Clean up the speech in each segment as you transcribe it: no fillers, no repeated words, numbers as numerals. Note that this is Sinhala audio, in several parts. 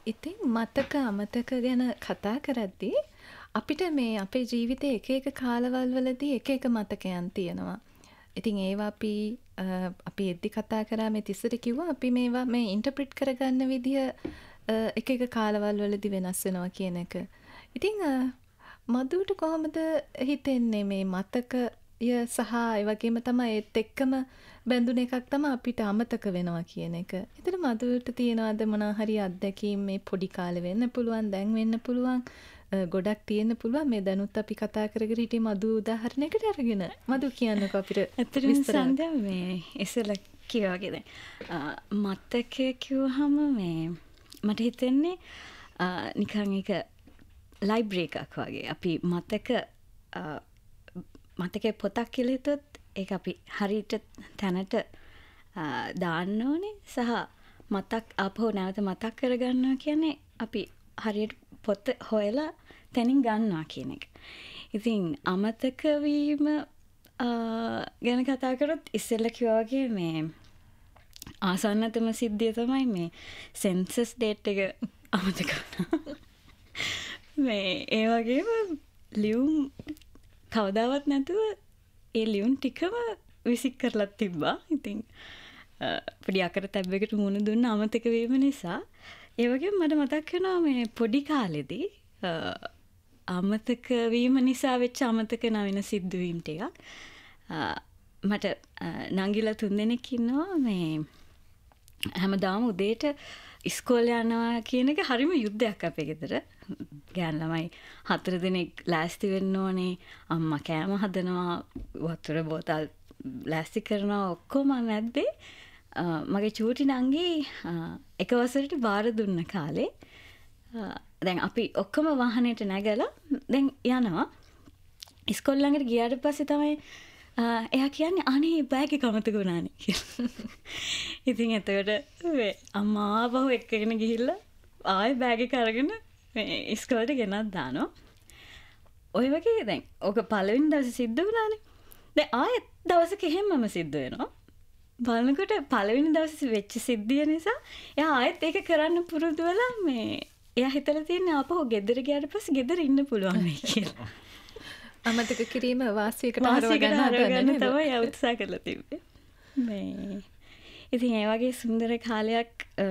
ඉතින් මතක අමතක ගැන කතා කරද්දී අපිට මේ අපේ ජීවිතේ එක එක කාලවල් වලදී එක එක මතකයන් තියෙනවා. ඉතින් ඒවා අපි එද්දි කතා කරා මේ තිස්සට කිව්වා අපි මේවා මේ ඉන්ටර්ප්‍රිට් කරගන්න විදිය එක එක කාලවල් වලදී වෙනස් වෙනවා කියන එක. ඉතින් මදුවට කොහොමද හිතෙන්නේ මේ මතකය සහ ඒ වගේම තමයි ඒත් එක්කම බැඳුන එකක් තමයි අපිට අමතක වෙනවා කියන එක. ඒතර මදුවට තියනවාද මොනවා හරි අත්දැකීම් මේ පොඩි කාලේ වෙන්න පුළුවන් දැන් වෙන්න පුළුවන් ගොඩක් තියෙන්න පුළුවන් මේ දැනුත් අපි කතා කරගෙන හිටියේ මදු උදාහරණයකට අරගෙන මදු කියන්නකෝ අපිට ඇත්තටම සන්ධ්‍යා මේ ඉස්සෙල්ලා කිව්වා වගේ දැන් මතකය කිව්වහම මේ මට හිතෙන්නේ නිකන් එක ලයිබ්‍රරි එකක් වගේ අපි මතකයේ පොතක් කියලා හිතුවොත් ඒක අපි හරියට තැනට දාන්න ඕනේ සහ මතක් ආපහු නැවත මතක් කරගන්නවා කියන්නේ අපි හරියට පොත හොයලා තැනින් ගන්නවා කියන එක. ඉතින් අමතක වීම ගැන කතා කරොත් ඉස්සෙල්ලා කිව්වා වගේ මේ ආසන්නතම සිද්ධිය තමයි මේ සෙන්සස් ඩේට් එක අමතක වුණා. මේ ඒ වගේම ලියුම් කවදාවත් නැතුව ඒ ලියුම් ටිකම විසික් කරලා තිබ්බා. ඉතින් පොඩි අකරතැබ්බයකට මුහුණ දුන්න අමතක වීම නිසා ඒ වගේම මට මතක් වෙනවා මේ පොඩි කාලෙදී අමතක වීම නිසා වෙච්ච අමතක නොවන සිද්ධවීම් ටිකක්. මට නංගිලා 3 දෙනෙක් ඉන්නවා මේ හැමදාම උදේට ඉස්කෝලේ යනවා කියන එක හරිම යුද්ධයක් අපේ ගෙදර. ගෑන් ළමයි 4 දෙනෙක් ලෑස්ති වෙන්න ඕනේ. අම්මා කෑම හදනවා, වතුර බෝතල් ලෑස්ති කරනවා ඔක්කොම නැද්දේ. මගේ චූටි නංගි එක වසරට බාර දුන්න කාලේ දැන් අපි ඔක්කොම වාහනයට නැගලා දැන් යනවා. ඉස්කෝලේ ළඟට ගියාට පස්සේ තමයි එයා කියන්නේ අනේ බෑග් එක අමතක වුණානේ කියලා. ඉතින් එතකොට අම්මා ආපහු එක්කගෙන ගිහිල්ලා ආයෙ බෑග් එක අරගෙන මේ ඉස්කෝලේට ගෙනත් දානවා. ඔය වගේ දැන් ඔක පළවෙනි දවසේ සිද්ධ වුණානේ. දැන් ආයෙත් දවසක එහෙමම සිද්ධ වෙනවා. බලනකොට පළවෙනි දවසේ වෙච්ච සිද්ධිය නිසා එයා ආයෙත් ඒක කරන්න පුරුදු වෙලා මේ එයා හිතලා තියෙන්නේ ආපහු ගෙදර ගියාට පස්සේ ගෙදර ඉන්න පුළුවන් මේ කියලා. අමතක කිරීම වාසියකට හරව ගන්න තමයි එයා උත්සාහ කරලා තිබ්බේ. මේ ඉතින් ඒ වගේ සුන්දර කාලයක්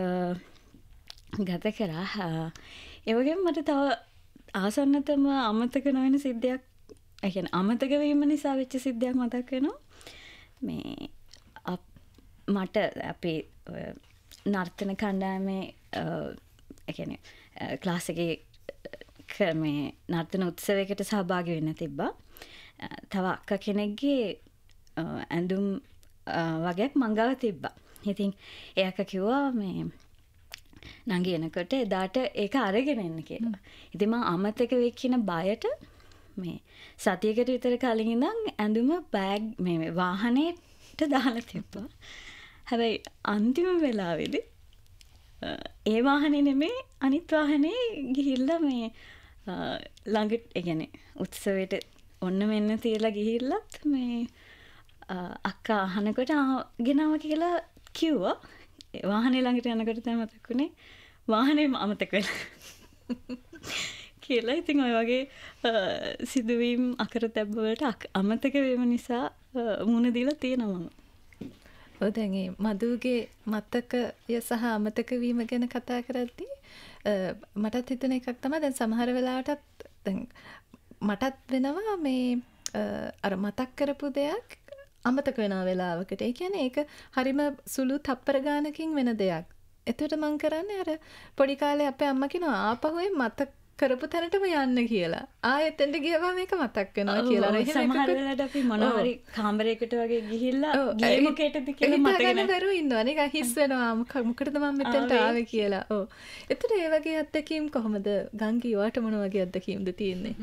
ගත කරා. ඒ වගේම මට තව ආසන්නතම අමතක නොවන සිද්ධියක්, ඒ කියන්නේ අමතක වීම නිසා වෙච්ච සිද්ධියක් මතක් වෙනවා. මේ මට අපේ නර්තන කණ්ඩායමේ ඒ කියන්නේ ක්ලාස් එකේ මේ නර්තන උත්සවයකට සහභාගී වෙන්න තිබ්බා. තව අක්කා කෙනෙක්ගේ ඇඳුම් වගේක් මං ගාව තිබ්බා. ඉතින් ඒ අක්කා කිව්වා මේ නංගි එනකොට එදාට ඒක අරගෙන එන්න කියලා. ඉතින් මම අමතක වෙයි කියන බයට මේ සතියකට විතර කලින් ඉඳන් ඇඳුම බෑග් මේ වාහනේට දාලා තිබ්බා. හැබැයි අන්තිම වෙලාවේදී ඒ වාහනේ නෙමෙයි අනිත් වාහනේ ගිහිල්ලා මේ ළඟට ඒ කියන්නේ උත්සවයට ඔන්න මෙන්න තියලා ගිහිල්ලත් මේ අක්කා අහනකොට ගෙනාවා කියලා කිව්වා. වාහනේ ළඟට යනකොට තමයි මතක් වුණේ වාහනේම අමතක වෙලා කියලා. ඉතින් ඔය වගේ සිදුවීම් අකරතැබ්බ වලට අමතක වීම නිසා මුණ දීලා තියෙනවා මම. ඔව් දැන් මේ මදුගේ මතකය සහ අමතක වීම ගැන කතා කරද්දී මටත් හිතෙන එකක් තමයි දැන් සමහර වෙලාවටත් දැන් මටත් වෙනවා මේ අර මතක් කරපු දෙයක් අමතක වෙනවා වෙලාවකට. ඒ කියන්නේ ඒක හරිම සුළු තප්පර ගානකින් වෙන දෙයක්. එතකොට මං කරන්නේ අර පොඩි කාලේ අපේ අම්මා කියනවා ආපහු මතක් කරපු තැනටම යන්න කියලා. ආයෙත් එන්න ගියම මේක මතක් වෙනවා කියලා. සමහර වෙලාවට අපි මොනවා හරි කාමරයකට වගේ ගිහිල්ලා ගියේ මොකේටද කියලා මතක නැහැ. බැරුව ඉන්නවා නේ. නිකන් හිස් වෙනවා. මොකටද මම මෙතෙන්ට ආවේ කියලා. ඔව්. එතකොට ඒ වගේ අත්දැකීම් කොහොමද? ගංගි වට මොන වගේ අත්දැකීම්ද තියෙන්නේ?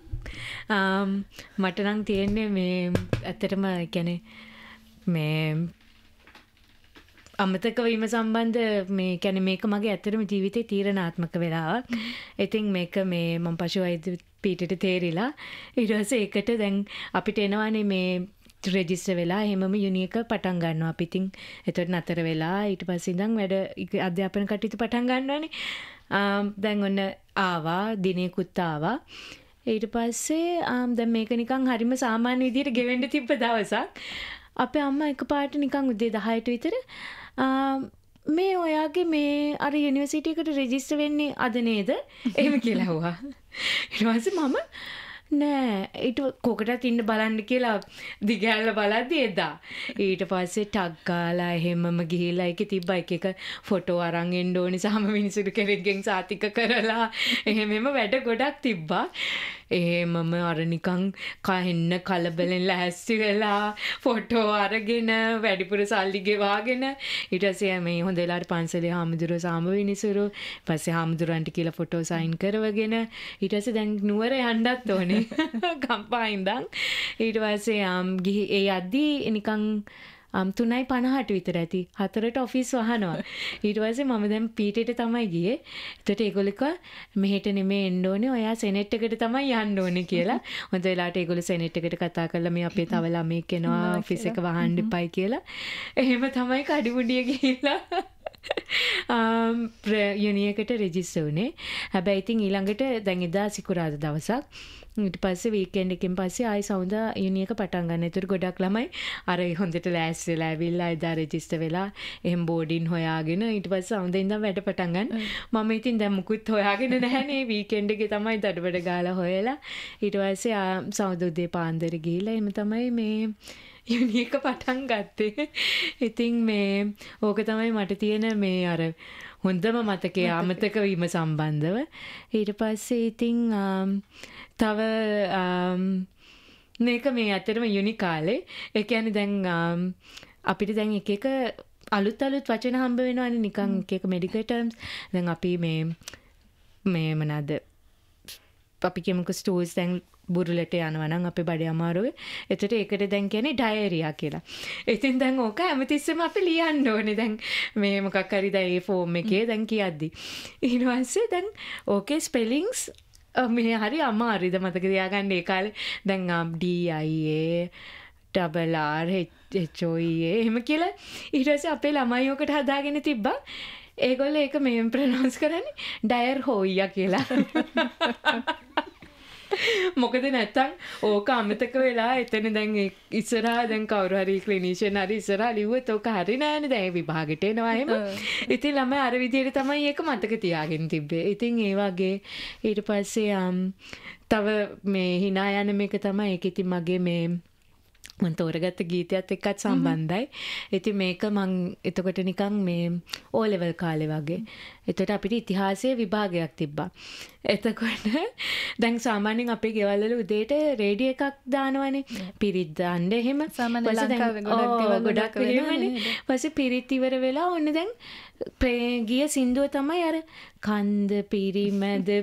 මට නම් තියෙන්නේ මේ ඇත්තටම කියන්නේ මේ අමතක වීම සම්බන්ධ මේ කියන්නේ මේක මගේ ඇත්තටම ජීවිතේ තීරණාත්මක වෙලාවක්. ඉතින් මේක මේ මම පශු වෛද්‍ය පීඨයට තේරිලා ඊට පස්සේ ඒකට දැන් අපිට එනවානේ මේ රෙජිස්ටර් වෙලා එහෙමම යුනියක පටන් ගන්නවා. අපි ඉතින් එතකොට නතර වෙලා ඊට පස්සේ ඉඳන් වැඩ අධ්‍යාපන කටයුතු පටන් ගන්නවානේ. දැන් ඔන්න ආවා දිනේකුත් ආවා. ඊට පස්සේ දැන් මේක නිකන් හරිම සාමාන්‍ය විදිහට ගෙවෙන්න තිබ්බ දවසක් අපේ අම්මා එකපාරට නිකන් උදේ 10ට විතර මේ ඔයාගේ මේ අර යුනිවර්සිටි එකට රෙජිස්ටර් වෙන්නේ අද නේද? එහෙම කියලා ඇහුවා. ඊට පස්සේ මම නෑ ඊට කොකටත් ඉන්න බලන්න කියලා දිගහැල්ල බලද්දි එදා. ඊට පස්සේ ටක් ගාලා එහෙමම ගිහිල්ලා ඒකේ තිබ්බ එක ෆොටෝ අරන් එන්න ඕනේ සාම මිනිසුරු කෙනෙක්ගෙන් සාතික කරලා එහෙමම වැඩ ගොඩක් තිබ්බා. එහෙමම අර නිකන් කහෙන්න කලබලෙන් ලැහැස්ති වෙලා ෆොටෝ අරගෙන වැඩිපුර සල්ලි ගෙවාගෙන ඊට පස්සේ මේ හොඳ වෙලාවට පන්සලේ හාමුදුරුවෝ සාම මිනිසුරු පස්සේ හාමුදුරන්ට කියලා ෆොටෝ සයින් කරවගෙන ඊට පස්සේ දැන් නුවර යන්නත් ඕනේ කම්පා ඉඳන් ඊට පස්සේ ගිහි ඒ යද්දී නිකන් 3:50ට විතර ඇති 4ට ඔෆිස් වහනවා ඊට පස්සේ මම දැන් පීටේට තමයි ගියේ එතකොට ඒගොල්ලෝ කිව්වා මෙහෙට නෙමෙයි එන්න ඕනේ ඔයා සෙනෙට් එකට තමයි යන්න ඕනේ කියලා හොඳ වෙලාවට ඒගොල්ලෝ සෙනෙට් එකට කතා කරලා මේ අපේ තව ළමෙක් එනවා ඔෆිස් එක වහන්න එපයි කියලා එහෙම තමයි කඩිමුඩිය ගිහිල්ලා යුනියකට රෙජිස්ටර් වුණේ හැබැයි ඉතින් ඊළඟට දැන් එදා සිකුරාදා දවසක් ඊට පස්සේ වීකෙන්ඩ් එකෙන් පස්සේ ආයි සවුන්දා යුනියක පටන් ගන්න. ඒතර ගොඩක් ළමයි අර හොඳට ලෑස්ති වෙලා ඇවිල්ලා එදා රෙජිස්ටර් වෙලා එහෙම බෝඩින් හොයාගෙන ඊට පස්සේ සවුන්දා ඉඳන් වැඩ පටන් ගන්න. මම ඉතින් දැන් මුකුත් හොයාගෙන නැහැනේ වීකෙන්ඩ් එකේ තමයි දඩබඩ ගාලා හොයලා ඊට පස්සේ සවුන්දා උදේ පාන්දර ගිහිල්ලා එහෙම තමයි මේ යුනියක පටන් ගත්තේ. ඉතින් මේ ඕක තමයි මට තියෙන මේ අර හොඳම මතකයේ අමතක වීම සම්බන්ධව. ඊට පස්සේ ඉතින් තව මේක මේ ඇත්තටම යුනි කාලේ ඒ කියන්නේ දැන් අපිට දැන් එක අලුත් වචන හම්බ වෙනවානේ නිකන් එක මෙඩිකල් ටර්ම්ස් දැන් අපි මේ මොනවාද අපි කියමුකෝ ස්ටෝල්ස් දැන් බුරුලට යනවා නම් අපේ බඩේ අමාරුවේ එතකොට ඒකට දැන් කියන්නේ ඩයරියා කියලා. ඉතින් දැන් ඕක හැමතිස්සෙම අපි ලියන්න ඕනේ දැන් මේ මොකක් හරි දැන් ඒ ෆෝම් එකේ දැන් කියද්දි. ඊට පස්සේ දැන් ඕකේ ස්පෙලිංග්ස් මේ හරි අමාරුයිද මතක තියාගන්න ඒ කාලේ දැන් DIA RR HOE එහෙම කියලා ඊට පස්සේ අපේ ළමයි ඔකට හදාගෙන තිබ්බා ඒගොල්ලෝ ඒක මේ ප්‍රොනවුන්ස් කරන්නේ ඩයර් හොයියා කියලා මොකද නැත්තම් ඕක අමතක වෙලා එතන දැන් ඉස්සරහා දැන් කවුරු හරි ක්ලිනිෂියන් හරි ඉස්සරහා ලිව්වොත් ඕක හරි නෑනේ දැන් විභාගෙට එනවා එහෙම. ඉතින් ළමයි අර විදිහට තමයි ඒක මතක තියාගෙන තිබ්බේ. ඉතින් ඒ වගේ ඊට පස්සේ තව මේ hina යන මේක තමයි ඒක ඉතින් මගේ මේ මම තෝරගත්ත ගීතයත් එක්කත් සම්බන්ධයි. ඉතින් මේක මං එතකොට නිකන් මේ O level කාලේ වගේ. එතකොට අපිට ඉතිහාසයේ විභාගයක් තිබ්බා. එතකොට දැන් සාමාන්‍යයෙන් අපේ ගෙවල් වල උදේට රේඩියෝ එකක් දානවනේ. පිරිත් දාන්න එහෙම. සාමාන්‍ය ලංකාවේ ගොඩක් වෙනවනේ. ඊපස්සේ පිරිත් ඉවර වෙලා ඔන්න දැන් ගිය සින්දුව තමයි අර කන්ද පිරිමැද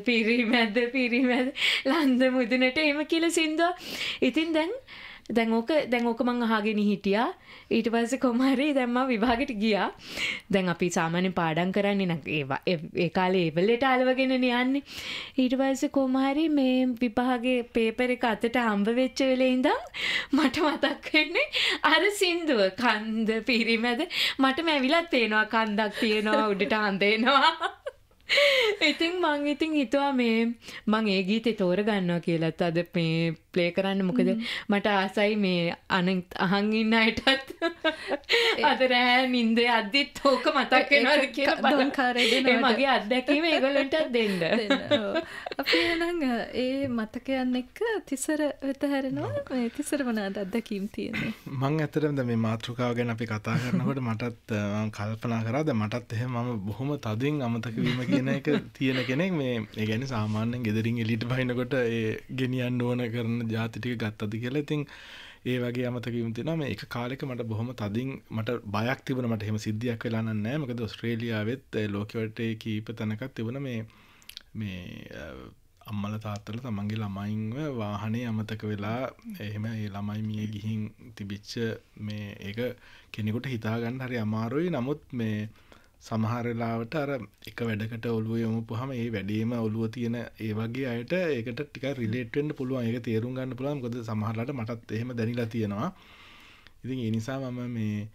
ලන්ද මුදුනට එහෙම කියලා සින්දුව. ඉතින් දැන් ඕක මං අහගෙන හිටියා. ඊට පස්සේ කොහමරි දැන් මම විභාගෙට ගියා. දැන් අපි සාමාන්‍යයෙන් පාඩම් කරන්නේ නම් ඒ කාලේ ඒවලට අලවගෙන යන්නේ. ඊට පස්සේ කොහමරි මේ විභාගේ පේපර් එක අතට හම්බ වෙච්ච වෙලේ ඉඳන් මට මතක් වෙන්නේ අර සින්දුව කන්ද පිරිමැද මටම ඇවිලත් පේනවා කන්දක් තියෙනවා උඩට හඳ එනවා. ඉතින් මං හිතුවා මේ මං ඒ ගීතේ තෝරගන්නවා කියලාත් අද මේ ප්ලේ කරන්න මොකද මට ආසයි මේ අහන් ඉන්න අයටත් අද රෑ නින්දේ අද්දිත් ඕක මතක් වෙනවද කියලා බලන්න මගේ අත්දැකීම ඒගොල්ලන්ට දෙන්න. අපි එහෙනම් ඒ මතකයන් එක්ක තිසර වෙත හැරෙනවා. මේ තිසර මොනවාද අත්දැකීම් තියෙන්නේ? මං ඇත්තටම දැන් මේ මාතෘකාව ගැන අපි කතා කරනකොට මටත් මම කල්පනා කරා දැන් මටත් එහෙම මම බොහොම තදින් අමතක වීම කියන එක තියෙන කෙනෙක් මේ ඒ කියන්නේ සාමාන්‍යයෙන් ගෙදරින් එළියට බහිනකොට ඒ ගෙනියන්න ඕන කරන જાති ටික ගත්තද කියලා. ඉතින් ඒ වගේ අමතක වීම තියෙනවා. මේ එක කාලෙක මට බොහොම තදින් මට බයක් තිබුණා. මට එහෙම සිද්ධියක් වෙලා නැහැ. මොකද ඕස්ට්‍රේලියාවෙත් ලෝකෙවට කීප තැනකක් තිබුණා මේ අම්මලා තාත්තලා තමන්ගේ ළමයින්ව වාහනේ අමතක වෙලා එහෙම ඒ ළමයි මිය ගිහින් තිබිච්ච මේ ඒක කෙනෙකුට හිතා ගන්න හරි අමාරුයි. නමුත් මේ සමහර වෙලාවට අර එක වැඩකට ඔළුව යොමුපුවාම ඒ වැඩේම ඔළුව තියෙන ඒ වගේ අයට ඒකට ටිකක් රිලේට් වෙන්න පුළුවන්. ඒක තේරුම් ගන්න පුළුවන්. මොකද සමහරලාට මටත් එහෙම දැනිලා තියෙනවා. ඉතින් ඒ නිසා මම මේ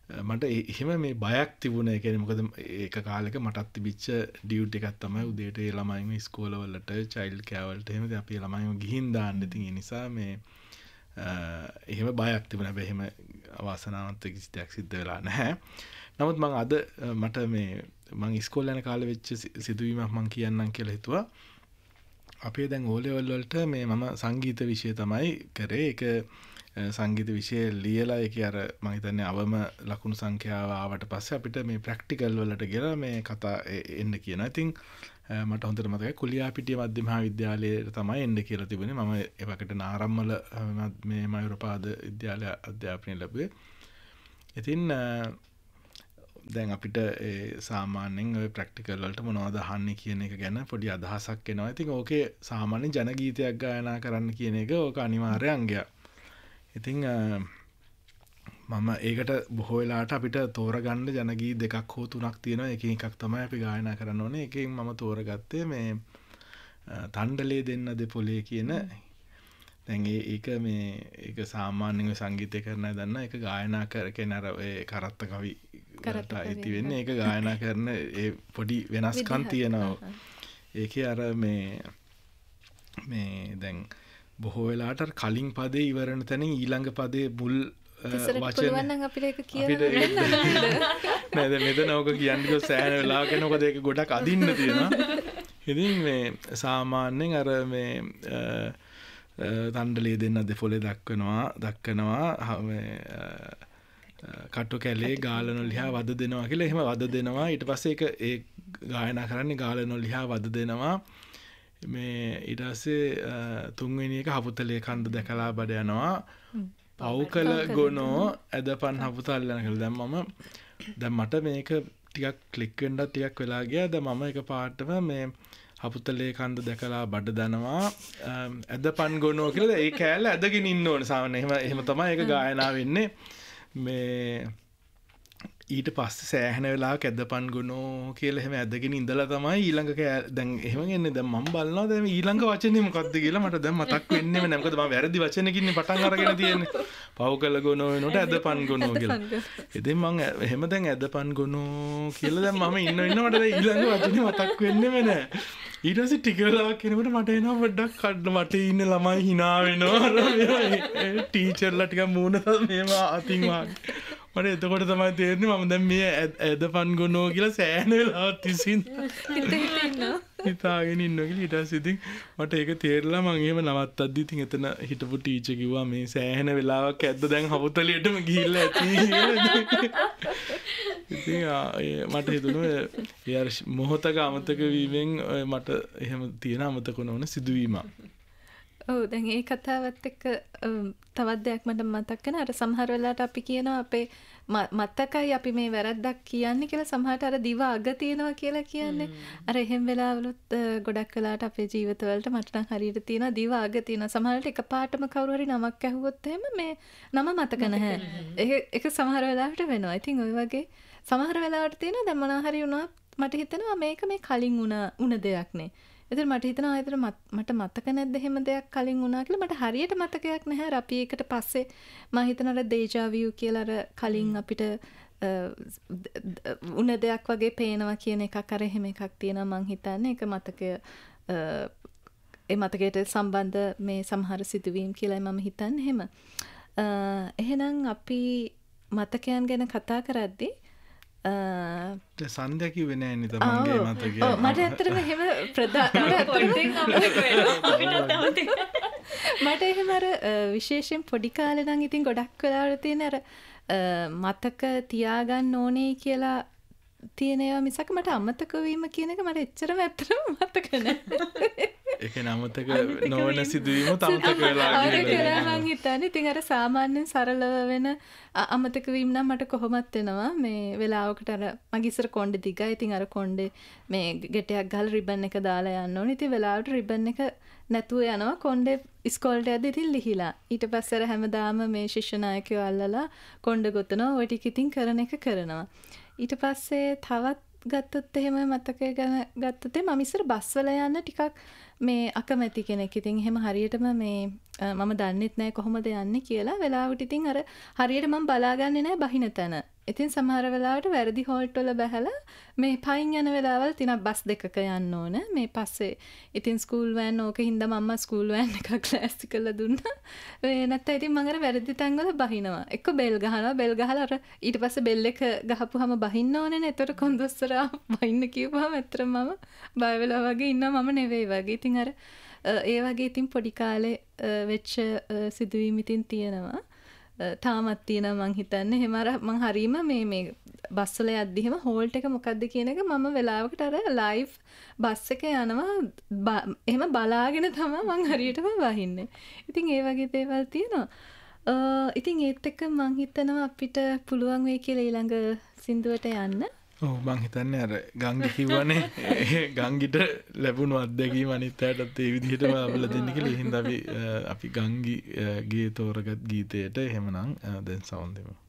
මට එහෙම මේ බයක් තිබුණා. ඒ කියන්නේ මොකද ඒක කාලෙක මටත් තිබිච්ච ඩියුටි එකක් තමයි උදේට ඒ ළමයින්ව ඉස්කෝලවලට චයිල්ඩ් කෑර් වලට එහෙම අපි ළමයින්ව ගිහින් දාන්න. ඉතින් ඒ නිසා මේ එහෙම බයක් තිබුණා. හැබැයි එහෙම අවාසනාවන්ත කිසි දෙයක් සිද්ධ වෙලා නැහැ. නමුත් මම අද මට මේ මම ඉස්කෝලේ යන කාලේ වෙච්ච සිදුවීමක් මම කියන්නම් කියලා හිතුවා. අපේ දැන් O level වලට මේ මම සංගීත විෂය තමයි කරේ. ඒක සංගීත විෂය ලියලා ඒකේ අර මම හිතන්නේ අවම ලකුණු සංඛ්‍යාව ආවට පස්සේ අපිට මේ ප්‍රැක්ටිකල් වලට ගිහලා මේ කතා එන්න කියනවා. ඉතින් මට හොඳට මතකයි කුලියාපිටිය මධ්‍ය මහා විද්‍යාලයට තමයි එන්න කියලා තිබුණේ. මම ඒ වකට නාරම්මල මේ මයුරපාද විද්‍යාලය අධ්‍යාපනය ලැබුවේ. ඉතින් දැන් අපිට සාමාන්‍යයෙන් ඔය ප්‍රැක්ටිකල් වලට මොනවද අහන්නේ කියන එක ගැන පොඩි අදහසක් එනවා. ඉතින් ඕකේ සාමාන්‍ය ජන ගීතයක් ගායනා කරන්න කියන එක ඕක අනිවාර්ය අංගයක්. ඉතින් මම ඒකට බොහෝ වෙලාවට අපිට තෝරගන්න ජන ගී දෙකක් හෝ තුනක් තියෙනවා. එකකින් එකක් තමයි අපි ගායනා කරන්න ඕනේ. එකකින් මම තෝරගත්තේ මේ තණ්ඩලේ දෙන්න දෙපොලේ කියන. දැන් ඒක සාමාන්‍යයෙන් සංගීතය කරන අය දන්නා. ඒක ගායනා කරගෙන අර ඒ කරත්ත කවි කරට ඇති වෙන්නේ. ඒක ගායනා කරන ඒ පොඩි වෙනස්කම් තියෙනවා. ඒකේ අර මේ දැන් බොහෝ වෙලාවට කලින් පදේ ඉවරන තැනින් ඊළඟ පදේ මුල් වචන නම් අපිට ඒක කියලා නේද මෙතන ඕක කියන්නේ සෑහෙන වෙලාවක නෝකද ඒක ගොඩක් අදින්න තියෙනවා. ඉතින් මේ සාමාන්‍යයෙන් අර මේ තණ්ඩලේ දෙන්න දෙපොලේ දක්වනවා මේ කටු කැලේ ගාලනො ලිහා වද දෙනවා කියලා. එහෙම වද දෙනවා. ඊට පස්සේ ඒ ගායනා කරන්නේ ගාලනො ලිහා වද දෙනවා. මේ ඊට පස්සේ තුන්වෙනි එක හපුතලේ කන්ද දැකලා බඩ යනවා. පව්කල ගොනෝ ඇදපන් හපුතල් යන කියලා. දැන් මට මේක ටිකක් ක්ලික් වෙන්නත් ටිකක් වෙලා ගියා. දැන් මම එක පාටම මේ හපුතලේ කන්ද දැකලා බඩ දනවා ඇදපන් ගොනෝ කියලා ඒ කෑල්ල ඇදගෙන ඉන්න ඕනේ. සාමාන්‍යයෙන් එහෙම තමයි ඒක ගායනා වෙන්නේ. මේ ඊට පස්සේ සෑහෙන වෙලාවක ඇදපන් ගොනෝ කියලා එහෙම ඇදගෙන ඉඳලා තමයි ඊළඟ දැන් එහෙම එන්නේ. දැන් මම බලනවා දැන් ඊළඟ වචනේ මොකක්ද කියලා මට දැන් මතක් වෙන්නේම නැහැ. මොකද මම වැරදි වචනකින් පටන් අරගෙන තියෙන්නේ. පව්කල ගොනෝ වෙනකොට ඇදපන් ගොනෝ කියලා. ඉතින් මම එහෙම දැන් ඇදපන් ගොනෝ කියලා දැන් මම ඉන්න මට දැන් ඊළඟ වචනේ මතක් වෙන්නේම නැහැ. ඊට පස්සේ ටික වෙලාවක් යනකොට මට එනවා පොඩ්ඩක් කඩ මට ඉන්න ළමයි hina වෙනවා. ටීචර්ලා ටිකක් මූණ මේව අතින් වාගේ. මට එතකොට තමයි තේරෙන්නේ මම දැන් මේ ඇදපන් ගොනෝ කියලා සෑහෙන වෙලාවක් තිස්සින් හිතාගෙන ඉන්නවා කියලා. ඊට පස්සේ ඉතින් මට ඒක තේරෙලා මම එහෙම නවත්තද්දි ඉතින් එතන හිටපු ටීචර් කිව්වා මේ සෑහෙන වෙලාවක් ඇද්ද දැන් හවුතලියටම ගිහිල්ලා ඇති කියලා. ඉතින් මට හිතුණා ඒ අර මොහොතක අමතක වීමෙන් මට එහෙම තියෙන අමතක නොවන සිදුවීමක්. ඔව් දැන් ඒ කතාවත් එක්ක තවත් දෙයක් මට මතක් වෙනවා. අර සමහර වෙලාවට අපි කියනවා අපේ මතකයි අපි මේ වැරද්දක් කියන්නේ කියලා. සමහරට අර දිව අග තියෙනවා කියලා කියන්නේ. අර එහෙම වෙලාවලුත් ගොඩක් වෙලාවට අපේ ජීවිතවලට මට නම් හරියට තියෙනවා දිව අග තියෙනවා. සමහරට එකපාරටම කවුරු හරි නමක් ඇහුවොත් එහෙම මේ නම මතක නැහැ. ඒක සමහර වෙලාවට වෙනවා. ඉතින් ওই වගේ සමහර වෙලාවට තියෙනවා දැන් මොනවා හරි වුණා මට හිතෙනවා මේක මේ කලින් වුණ දෙයක් නේ. එතන මට හිතෙනවා ආයෙත් මට මතක නැද්ද එහෙම දෙයක් කලින් වුණා කියලා. මට හරියට මතකයක් නැහැ. අපි ඒකට පස්සේ මම හිතනවා දේජා වියු කියලා අර කලින් අපිට උන දෙයක් වගේ පේනවා කියන එකක් අර එහෙම එකක් තියෙනවා මං හිතන්නේ. ඒක මතකය ඒ මතකයට සම්බන්ධ මේ සමහර සිදුවීම් කියලා මම හිතන්නේ එහෙම. එහෙනම් අපි මතකයන් ගැන කතා කරද්දී සන්ධ්‍යා කිව්වේ නෑනේ තමන්ගේ මතකය. ඔව් මට ඇත්තටම එහෙම මට එහෙම අර විශේෂයෙන් පොඩි කාලේ නම් ඉතින් ගොඩක් වෙලාවට තියෙන අර මතක තියාගන්න ඕනේ කියලා තියෙන ඒවා මිසක් මට අමතක වීම කියන එක මට එච්චරම ඇත්තටම මතක නෑ. ඒක නමතක නොවන සිදුවීම අමතක වෙලා කියලා මං හිතන්නේ. ඉතින් අර සාමාන්‍යයෙන් සරලව වෙන අමතක වීම නම් මට කොහොමත් වෙනවා. මේ වෙලාවකට අර මගේ ඉස්සර කොණ්ඩේ දිගයි. ඉතින් අර කොණ්ඩේ මේ ගෙටයක් ගහලා රිබන් එක දාලා යන්න ඕනේ. ඉතින් වෙලාවට රිබන් එක නැතුව යනවා. කොණ්ඩේ ඉස්කෝලේට යද්දි ඉතින් ලිහිලා. ඊට පස්සේ අර හැමදාම මේ ශිෂ්‍ය නායකයෝ අල්ලලා කොණ්ඩ ගොතනවා. ඔය ටික ඉතින් කරන එක කරනවා. ඊට පස්සේ තවත් ගත්තොත් එහෙම මතකය ගැන ගත්තොත් මම ඉස්සර බස් වල යන්න ටිකක් මේ අකමැති කෙනෙක්. ඉතින් එහෙම හරියටම මේ මම දන්නෙත් නෑ කොහොමද යන්නේ කියලා වෙලාවට ඉතින් අර හරියට මම බලාගන්නේ නෑ බහින තැන. ඉතින් සමහර වෙලාවට වැරදි හෝල්ට් වල බහැලා මේ පයින් යන වෙලාවල් තිනා බස් දෙකක යන්න ඕන. මේ පස්සේ ඉතින් ස්කූල් වෑන් ඕක හින්දා මම්මා ස්කූල් වෑන් එකක් ලෑස්ති කරලා දුන්නා. නැත්නම් ඉතින් මම අර වැරදි තැන් වල බහිනවා. එක්ක බෙල් ගහනවා. බෙල් ගහලා අර ඊට පස්සේ බෙල් එක ගහපුවාම බහින්න ඕනේ නේ. ඒතර කොන්දොස්තරා බහින්න කියපුවාම ඇත්තටම මම බය වෙලා වගේ ඉන්නවා මම නෙවෙයි වගේ. ඉතින් අර ඒ වගේ ඉතින් පොඩි කාලේ වෙච්ච සිදුවීම් ඉතින් තියෙනවා. තාමත් තියෙනවා මං හිතන්නේ. එහෙම අර මං හරීම මේ බස් වල යද්දි එහෙම හෝල්ට් එක මොකද්ද කියන එක මම වෙලාවකට අර ලයිව් බස් එක යනවා එහෙම බලාගෙන තමයි මං හරියටම වහින්නේ. ඉතින් ඒ වගේ දේවල් තියෙනවා. ඉතින් ඒත් එක්ක මං හිතනවා අපිට පුළුවන් වෙයි කියලා ඊළඟ සින්දුවට යන්න. මං හිතන්නේ අර ගංගි කිව්වනේ ගංගිට ලැබුණු අත්දැකීම අනිත් අයටත් ඒ විදිහටම අපල දෙන්න කියලා. ඒ හින්දා අපි ගංගිගේ තෝරගත් ගීතයට එහෙමනම් දැන් සවුන්ඩ් දෙමු.